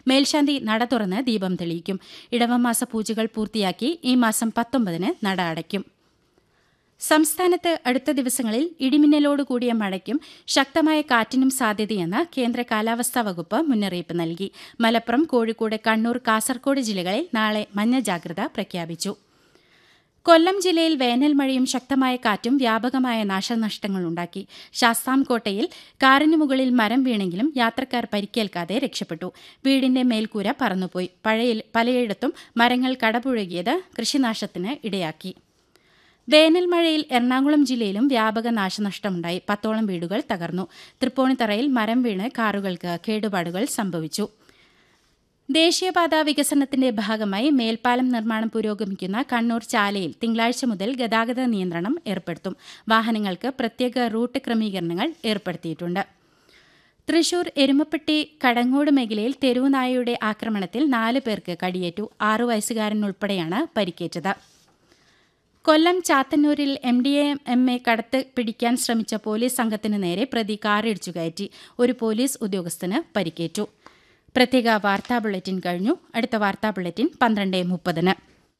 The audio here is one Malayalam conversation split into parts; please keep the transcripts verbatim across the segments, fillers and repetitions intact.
മേൽശാന്തി നട തുറന്ന് ദീപം തെളിയിക്കും. ഇടവമാസ പൂജകൾ പൂർത്തിയാക്കി ഈ മാസം പത്തൊമ്പതിന് നട അടയ്ക്കും. സംസ്ഥാനത്ത് അടുത്ത ദിവസങ്ങളിൽ ഇടിമിന്നലോടുകൂടിയ മഴയ്ക്കും ശക്തമായ കാറ്റിനും സാധ്യതയെന്ന് കേന്ദ്ര കാലാവസ്ഥാ വകുപ്പ് മുന്നറിയിപ്പ് നൽകി. മലപ്പുറം, കോഴിക്കോട്, കണ്ണൂർ, കാസർകോട് ജില്ലകളിൽ നാളെ മഞ്ഞ ജാഗ്രത പ്രഖ്യാപിച്ചു. കൊല്ലം ജില്ലയിൽ വേനൽ മഴയും ശക്തമായ കാറ്റും വ്യാപകമായ നാശനഷ്ടങ്ങളുണ്ടാക്കി. ശാസ്താംകോട്ടയിൽ കാറിന് മുകളിൽ മരം വീണെങ്കിലും യാത്രക്കാർ പരിക്കേൽക്കാതെ രക്ഷപ്പെട്ടു. വീടിന്റെ മേൽക്കൂര പറന്നുപോയി. പലയിടത്തും മരങ്ങൾ കടപുഴകിയത് കൃഷിനാശത്തിന് ഇടയാക്കി. വേനൽ മഴയിൽ എറണാകുളം ജില്ലയിലും വ്യാപക നാശനഷ്ടമുണ്ടായി. പത്തോളം വീടുകൾ തകർന്നു. തൃപ്പൂണിത്തറയിൽ മരം വീണ് കാറുകൾക്ക് കേടുപാടുകൾ സംഭവിച്ചു. ദേശീയപാത വികസനത്തിന്റെ ഭാഗമായി മേൽപ്പാലം നിർമ്മാണം പുരോഗമിക്കുന്ന കണ്ണൂർ ചാലയിൽ തിങ്കളാഴ്ച മുതൽ ഗതാഗത നിയന്ത്രണം ഏർപ്പെടുത്തും. വാഹനങ്ങൾക്ക് പ്രത്യേക റൂട്ട് ക്രമീകരണങ്ങൾ ഏർപ്പെടുത്തിയിട്ടുണ്ട്. തൃശൂർ എരുമപ്പെട്ടി കടങ്ങോട് മേഖലയിൽ തെരുവുനായയുടെ ആക്രമണത്തിൽ നാല് പേർക്ക് കടിയേറ്റു. ആറു വയസ്സുകാരനുൾപ്പെടെയാണ് പരിക്കേറ്റത്. കൊല്ലം ചാത്തന്നൂരിൽ എം ഡി എം എ കടത്ത് പിടിക്കാൻ ശ്രമിച്ച പോലീസ് സംഘത്തിനു നേരെ പ്രതി കാറിടിച്ചു കയറ്റി. ഒരു പോലീസ് ഉദ്യോഗസ്ഥന് പരിക്കേറ്റു. പ്രത്യേക വാർത്താ ബുള്ളറ്റിൻ കഴിഞ്ഞു. അടുത്ത വാർത്താ ബുള്ളറ്റിൻ പന്ത്രണ്ട് മുപ്പതിന്.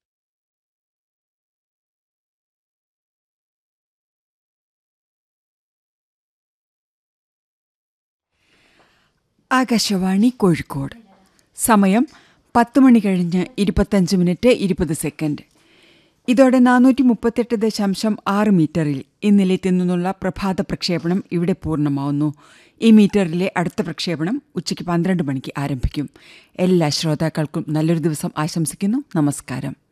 ആകാശവാണി കോഴിക്കോട്. സമയം പത്ത് മണി കഴിഞ്ഞ് ഇരുപത്തഞ്ച് മിനിറ്റ് ഇരുപത് സെക്കൻഡ്. ഇതോടെ നാനൂറ്റി മുപ്പത്തെട്ട് ദശാംശം ആറ് മീറ്ററിൽ ഇന്നലത്തിൽ നിന്നുള്ള പ്രഭാത പ്രക്ഷേപണം ഇവിടെ പൂർണ്ണമാവുന്നു. ഈ മീറ്ററിലെ അടുത്ത പ്രക്ഷേപണം ഉച്ചയ്ക്ക് പന്ത്രണ്ട് മണിക്ക് ആരംഭിക്കും. എല്ലാ ശ്രോതാക്കൾക്കും നല്ലൊരു ദിവസം ആശംസിക്കുന്നു. നമസ്കാരം.